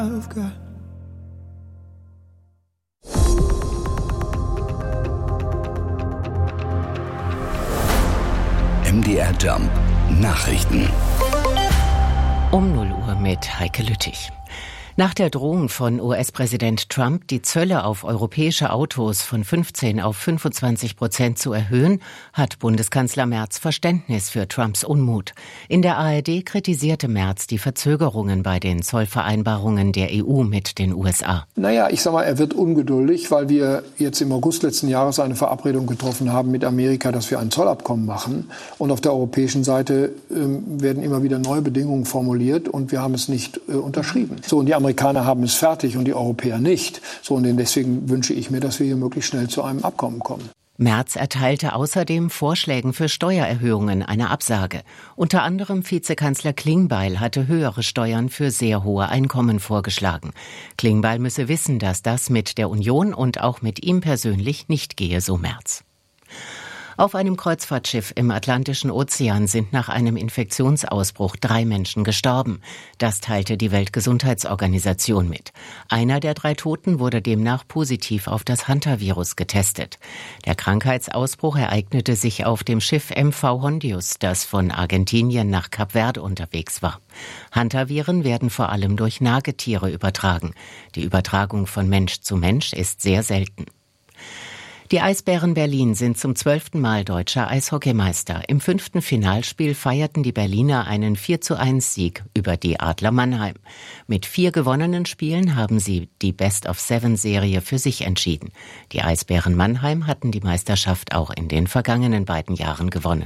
MDR Jump Nachrichten. Um 0 Uhr mit Heike Lüttich. Nach der Drohung von US-Präsident Trump, die Zölle auf europäische Autos von 15 auf 25% zu erhöhen, hat Bundeskanzler Merz Verständnis für Trumps Unmut. In der ARD kritisierte Merz die Verzögerungen bei den Zollvereinbarungen der EU mit den USA. Er wird ungeduldig, weil wir jetzt im August letzten Jahres eine Verabredung getroffen haben mit Amerika, dass wir ein Zollabkommen machen. Und auf der europäischen Seite werden immer wieder neue Bedingungen formuliert und wir haben es nicht unterschrieben. Und die Amerikaner haben es fertig und die Europäer nicht. Und deswegen wünsche ich mir, dass wir hier möglichst schnell zu einem Abkommen kommen. Merz erteilte außerdem Vorschlägen für Steuererhöhungen eine Absage. Unter anderem Vizekanzler Klingbeil hatte höhere Steuern für sehr hohe Einkommen vorgeschlagen. Klingbeil müsse wissen, dass das mit der Union und auch mit ihm persönlich nicht gehe, so Merz. Auf einem Kreuzfahrtschiff im Atlantischen Ozean sind nach einem Infektionsausbruch 3 Menschen gestorben. Das teilte die Weltgesundheitsorganisation mit. Einer der 3 Toten wurde demnach positiv auf das Hantavirus getestet. Der Krankheitsausbruch ereignete sich auf dem Schiff MV Hondius, das von Argentinien nach Kap Verde unterwegs war. Hantaviren werden vor allem durch Nagetiere übertragen. Die Übertragung von Mensch zu Mensch ist sehr selten. Die Eisbären Berlin sind zum 12. Mal deutscher Eishockeymeister. Im 5. Finalspiel feierten die Berliner einen 4:1-Sieg über die Adler Mannheim. Mit 4 gewonnenen Spielen haben sie die Best-of-7-Serie für sich entschieden. Die Eisbären Mannheim hatten die Meisterschaft auch in den vergangenen beiden Jahren gewonnen.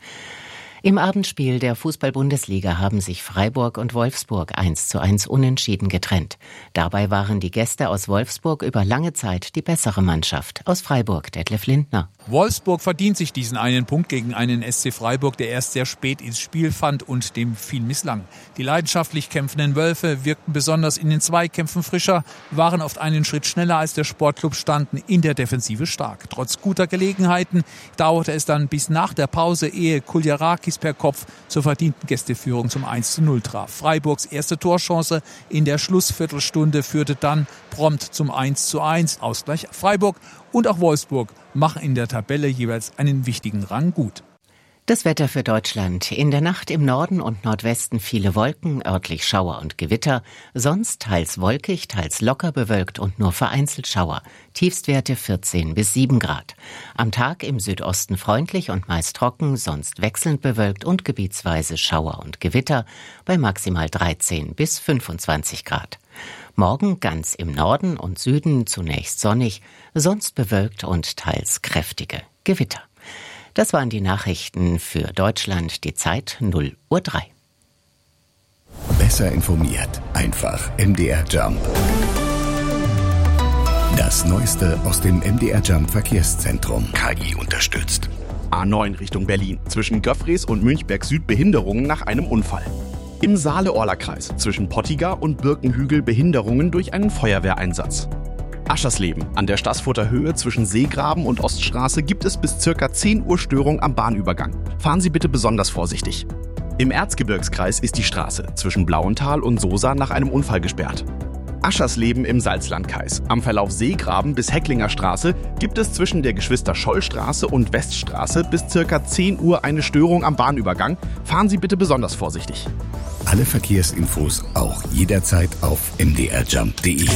Im Abendspiel der Fußball-Bundesliga haben sich Freiburg und Wolfsburg 1:1 unentschieden getrennt. Dabei waren die Gäste aus Wolfsburg über lange Zeit die bessere Mannschaft. Aus Freiburg Detlef Lindner. Wolfsburg verdient sich diesen einen Punkt gegen einen SC Freiburg, der erst sehr spät ins Spiel fand und dem viel misslang. Die leidenschaftlich kämpfenden Wölfe wirkten besonders in den Zweikämpfen frischer, waren oft einen Schritt schneller als der Sportclub, standen in der Defensive stark. Trotz guter Gelegenheiten dauerte es dann bis nach der Pause, ehe Kuljarakis per Kopf zur verdienten Gästeführung zum 1:0 traf. Freiburgs erste Torchance in der Schlussviertelstunde führte dann prompt zum 1:1. Ausgleich. Freiburg und auch Wolfsburg machen in der Tabelle jeweils einen wichtigen Rang gut. Das Wetter für Deutschland. In der Nacht im Norden und Nordwesten viele Wolken, örtlich Schauer und Gewitter. Sonst teils wolkig, teils locker bewölkt und nur vereinzelt Schauer. Tiefstwerte 14 bis 7 Grad. Am Tag im Südosten freundlich und meist trocken, sonst wechselnd bewölkt und gebietsweise Schauer und Gewitter bei maximal 13 bis 25 Grad. Morgen ganz im Norden und Süden zunächst sonnig, sonst bewölkt und teils kräftige Gewitter. Das waren die Nachrichten für Deutschland, die Zeit 0:03 Uhr. Besser informiert, einfach MDR Jump. Das Neueste aus dem MDR Jump Verkehrszentrum. KI unterstützt. A9 Richtung Berlin. Zwischen Göffries und Münchberg Süd Behinderungen nach einem Unfall. Im Saale-Orla-Kreis zwischen Pottiger und Birkenhügel Behinderungen durch einen Feuerwehreinsatz. Aschersleben. An der Staßfurter Höhe zwischen Seegraben und Oststraße gibt es bis ca. 10 Uhr Störung am Bahnübergang. Fahren Sie bitte besonders vorsichtig. Im Erzgebirgskreis ist die Straße zwischen Blauental und Sosa nach einem Unfall gesperrt. Aschersleben im Salzlandkreis. Am Verlauf Seegraben bis Hecklinger Straße gibt es zwischen der Geschwister-Scholl-Straße und Weststraße bis ca. 10 Uhr eine Störung am Bahnübergang. Fahren Sie bitte besonders vorsichtig. Alle Verkehrsinfos auch jederzeit auf mdrjump.de.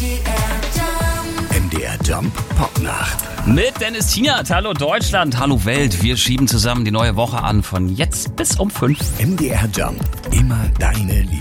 MDR Jump Popnacht. Mit Dennis Tienert. Hallo Deutschland, hallo Welt. Wir schieben zusammen die neue Woche an von jetzt bis um 5. MDR Jump. Immer deine Liebe.